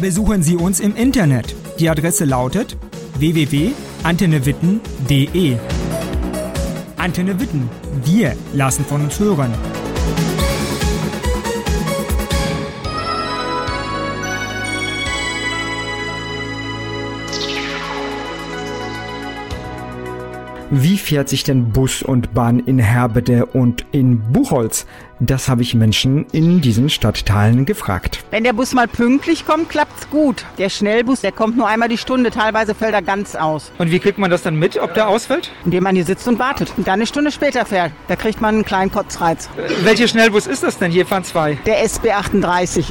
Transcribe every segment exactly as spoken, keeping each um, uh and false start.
besuchen Sie uns im Internet. Die Adresse lautet w w w punkt antenne witten punkt d e. Antenne Witten. Wir lassen von uns hören. Wie fährt sich denn Bus und Bahn in Herbede und in Buchholz? Das habe ich Menschen in diesen Stadtteilen gefragt. Wenn der Bus mal pünktlich kommt, klappt's gut. Der Schnellbus, der kommt nur einmal die Stunde, teilweise fällt er ganz aus. Und wie kriegt man das dann mit, ob der ausfällt? Indem man hier sitzt und wartet und dann eine Stunde später fährt. Da kriegt man einen kleinen Kotzreiz. Äh, welcher Schnellbus ist das denn? Hier fahren zwei. Der S B achtunddreißig.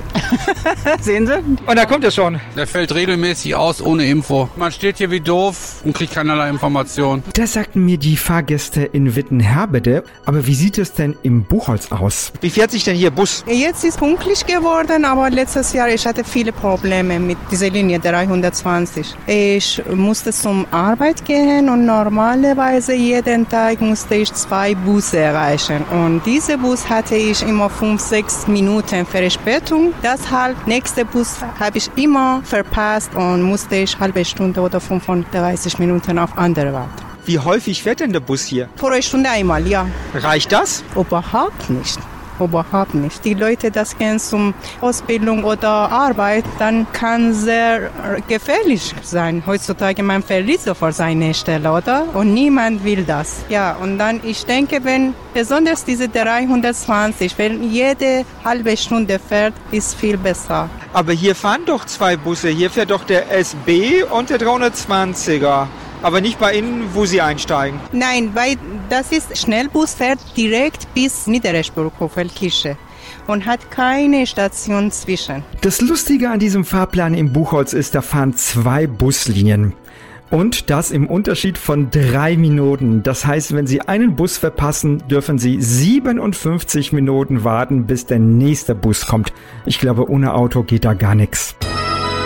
Sehen Sie? Und da kommt er schon. Der fällt regelmäßig aus ohne Info. Man steht hier wie doof und kriegt keinerlei Information. Das sagten mir die Fahrgäste in Witten-Herbede. Aber wie sieht es denn im Buchholz aus? Wie fährt sich denn hier Bus? Jetzt ist pünktlich geworden, aber letztes Jahr ich hatte viele Probleme mit dieser Linie dreihundertzwanzig. Ich musste zum Arbeit gehen und normalerweise jeden Tag musste ich zwei Busse erreichen. Und diese Bus hatte ich immer fünf, sechs Minuten Verspätung. Deshalb nächste Bus habe ich immer verpasst und musste ich halbe Stunde oder fünfunddreißig Minuten auf andere warten. Wie häufig fährt denn der Bus hier? Pro Stunde einmal, ja. Reicht das? Überhaupt nicht. Überhaupt nicht. Die Leute, das gehen zum Ausbildung oder Arbeit, dann kann sehr gefährlich sein. Heutzutage man verliert sofort seine Stelle, oder? Und niemand will das. Ja, und dann, ich denke, wenn besonders diese dreihundertzwanzig, wenn jede halbe Stunde fährt, ist viel besser. Aber hier fahren doch zwei Busse. Hier fährt doch der S B und der dreihundertzwanziger. Aber nicht bei Ihnen, wo Sie einsteigen? Nein, weil das ist Schnellbus, fährt direkt bis Niedereschburg-Hofelkirche und hat keine Station zwischen. Das Lustige an diesem Fahrplan im Buchholz ist, da fahren zwei Buslinien. Und das im Unterschied von drei Minuten. Das heißt, wenn Sie einen Bus verpassen, dürfen Sie siebenundfünfzig Minuten warten, bis der nächste Bus kommt. Ich glaube, ohne Auto geht da gar nichts.